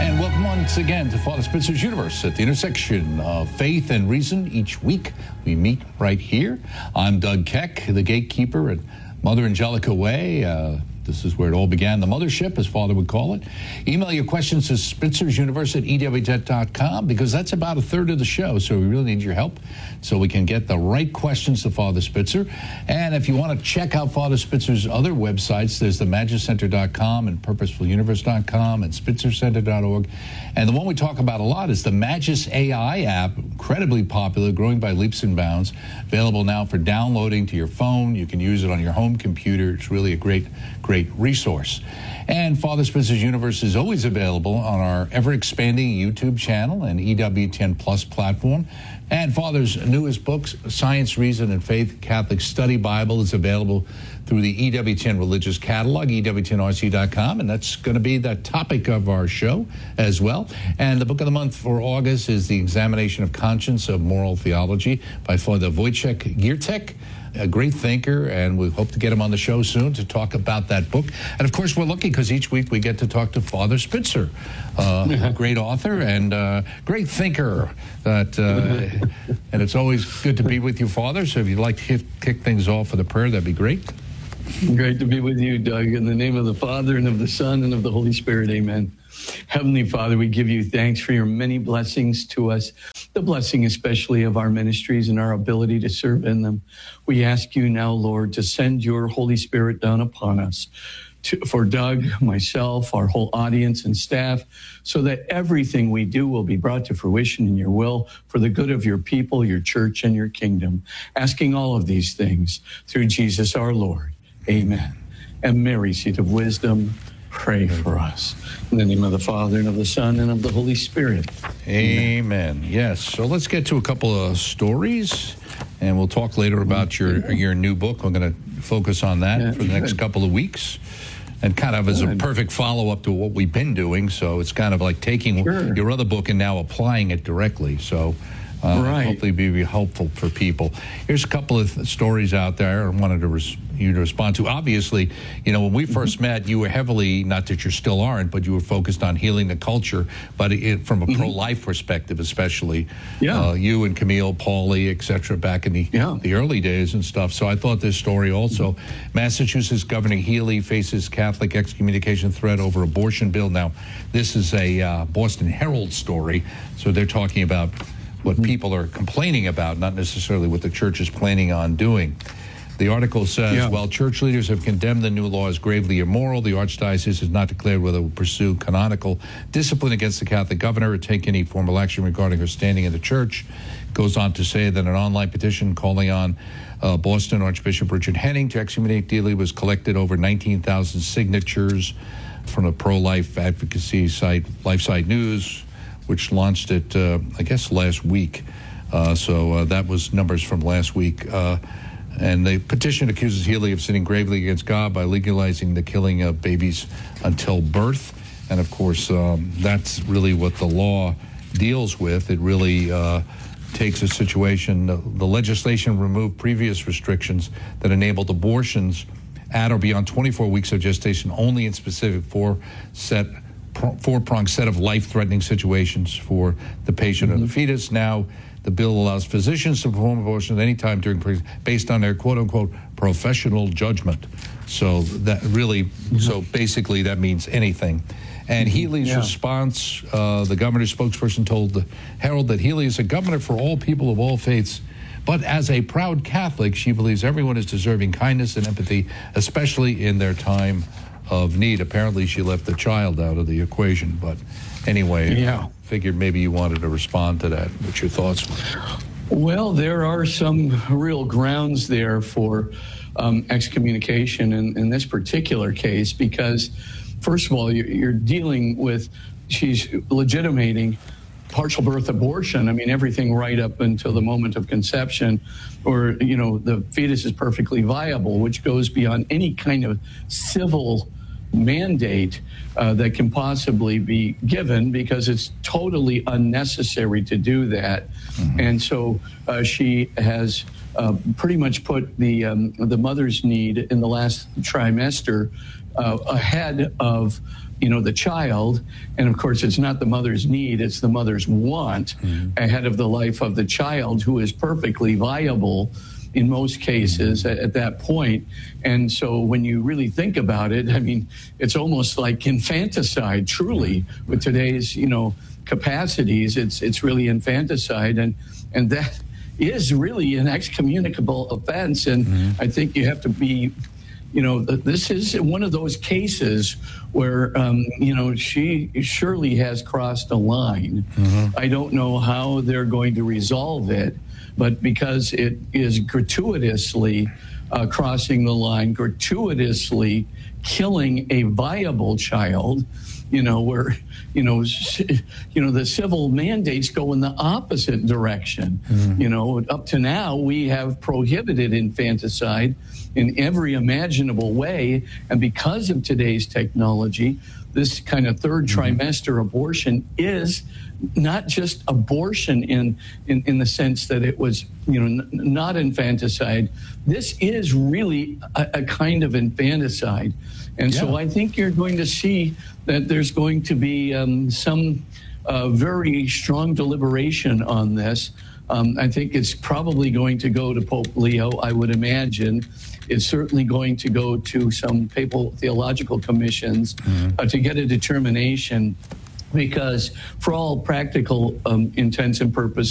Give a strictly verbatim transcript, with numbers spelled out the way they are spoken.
And welcome once again to Father Spitzer's Universe at the intersection of faith and reason. Each week we meet right here. I'm Doug Keck, the gatekeeper at Mother Angelica Way. Uh, this is where it all began, the mothership, as Father would call it. Email your questions to Spitzer's Universe at E W J E T dot com because that's about a third of the show, so we really need your help so we can get the right questions to Father Spitzer. And if you want to check out Father Spitzer's other websites, there's the magis center dot com and purposeful universe dot com and spitzer center dot org. And the one we talk about a lot is the Magis A I app, incredibly popular, growing by leaps and bounds, available now for downloading to your phone. You can use it on your home computer. It's really a great, great resource. And Father Spitzer's Universe is always available on our ever-expanding YouTube channel and E W ten Plus platform. And Father's newest books, Science, Reason, and Faith, Catholic Study Bible, is available through the E W ten Religious Catalog, E W ten R C dot com, and that's going to be the topic of our show as well. And the book of the month for August is The Examination of Conscience of Moral Theology by Father Wojciech Giertek, a great thinker, and we hope to get him on the show soon to talk about that book. And, of course, we're lucky because each week we get to talk to Father Spitzer, uh, a great author and uh, great thinker. That uh, and it's always good to be with you, Father. So if you'd like to hit, kick things off with a prayer, that'd be great. Great to be with you, Doug. In the name of the Father, and of the Son, and of the Holy Spirit, amen. Heavenly Father, we give you thanks for your many blessings to us, the blessing especially of our ministries and our ability to serve in them. We ask you now, Lord, to send your Holy Spirit down upon us, to, for Doug, myself, our whole audience and staff, so that everything we do will be brought to fruition in your will for the good of your people, your church, and your kingdom. Asking all of these things through Jesus our Lord. Amen. And Mary, seat of wisdom, pray for us. In the name of the Father, and of the Son, and of the Holy Spirit. Amen. Amen. Yes. So let's get to a couple of stories, and we'll talk later about your your new book. We're going to focus on that yeah, for the next good. couple of weeks, and kind of as a perfect follow-up to what we've been doing. So it's kind of like taking sure. your other book and now applying it directly. So uh, right. hopefully be helpful for people. Here's a couple of th- stories out there I wanted to res- you to respond to. Obviously, you know, when we first mm-hmm. met, you were heavily, not that you still aren't, but you were focused on healing the culture, but it, from a mm-hmm. pro-life perspective especially. Yeah. Uh, you and Camille, Pauly, et cetera, back in the, yeah. the early days and stuff. So I thought this story also. Mm-hmm. Massachusetts Governor Healey faces Catholic excommunication threat over abortion bill. Now, this is a uh, Boston Herald story, so they're talking about what mm-hmm. people are complaining about, not necessarily what the church is planning on doing. The article says, yeah. while church leaders have condemned the new law as gravely immoral, the Archdiocese has not declared whether it will pursue canonical discipline against the Catholic governor or take any formal action regarding her standing in the church. It goes on to say that an online petition calling on uh, Boston Archbishop Richard Henning to excommunicate Healey was collected over nineteen thousand signatures from a pro-life advocacy site, LifeSite News, which launched it, uh, I guess, last week. Uh, so uh, that was numbers from last week. Uh, And the petition accuses Healey of sinning gravely against God by legalizing the killing of babies until birth. And, of course, um, that's really what the law deals with. It really uh, takes a situation. The, the legislation removed previous restrictions that enabled abortions at or beyond twenty-four weeks of gestation only in specific four set, four-pronged set of life-threatening situations for the patient mm-hmm. or the fetus. Now, the bill allows physicians to perform abortion at any time during pregnancy based on their quote-unquote professional judgment. So that really, mm-hmm. so basically that means anything. And mm-hmm. Healey's yeah. response, uh, the governor's spokesperson told the Herald that Healey is a governor for all people of all faiths, but as a proud Catholic, she believes everyone is deserving kindness and empathy, especially in their time of need. Apparently she left the child out of the equation, but anyway, yeah. figured maybe you wanted to respond to that. What's your thoughts? Well, there are some real grounds there for um, excommunication in, in this particular case because, first of all, you're, you're dealing with, she's legitimating partial birth abortion. I mean, everything right up until the moment of conception, or, you know, the fetus is perfectly viable, which goes beyond any kind of civil mandate uh, that can possibly be given because it's totally unnecessary to do that. Mm-hmm. And so uh, she has uh, pretty much put the um, the mother's need in the last trimester uh, ahead of you know, the child. And of course, it's not the mother's need, it's the mother's want mm-hmm. ahead of the life of the child, who is perfectly viable in most cases at, at that point. And so when you really think about it, I mean, it's almost like infanticide, truly, with today's, you know, capacities. It's it's really infanticide. And, and that is really an excommunicable offense. And mm-hmm. I think you have to be, you know, this is one of those cases where, um, you know, she surely has crossed a line. Mm-hmm. I don't know how they're going to resolve it, but because it is gratuitously uh, crossing the line, gratuitously killing a viable child, you know, where, you know, you know, the civil mandates go in the opposite direction. Mm-hmm. You know, up to now, we have prohibited infanticide in every imaginable way. And because of today's technology, this kind of third mm-hmm. trimester abortion is not just abortion in, in, in the sense that it was, you know, n- not infanticide. This is really a, a kind of infanticide. And yeah. so I think you're going to see that there's going to be um, some uh, very strong deliberation on this. Um, I think it's probably going to go to Pope Leo, I would imagine. It's certainly going to go to some papal theological commissions mm-hmm. uh, to get a determination, because for all practical um, intents and purposes,